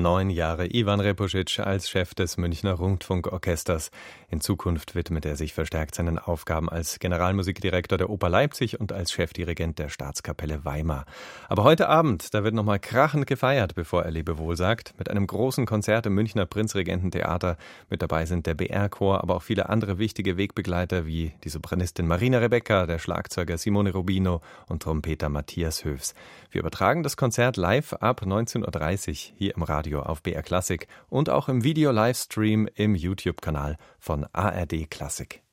9 Jahre Ivan Repusic als Chef des Münchner Rundfunkorchesters. In Zukunft widmet er sich verstärkt seinen Aufgaben als Generalmusikdirektor der Oper Leipzig und als Chefdirigent der Staatskapelle Weimar. Aber heute Abend, da wird nochmal krachend gefeiert, bevor er Lebewohl sagt, mit einem großen Konzert im Münchner Prinzregententheater. Mit dabei sind der BR-Chor, aber auch viele andere wichtige Wegbegleiter wie die Sopranistin Marina Rebecca, der Schlagzeuger Simone Rubino und Trompeter Matthias Höfs. Wir übertragen das Konzert live ab 19:30 Uhr hier im Radio auf BR Klassik und auch im Video-Livestream im YouTube-Kanal von ARD Klassik.